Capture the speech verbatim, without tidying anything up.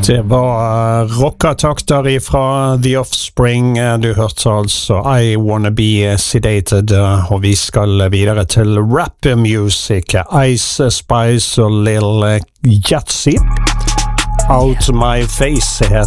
Det var rockatakter fra The Offspring. Du hørte altså I Wanna Be Sedated, og vi skal videre til rap music. Ice Spice og Lil Yachty. Out My Face het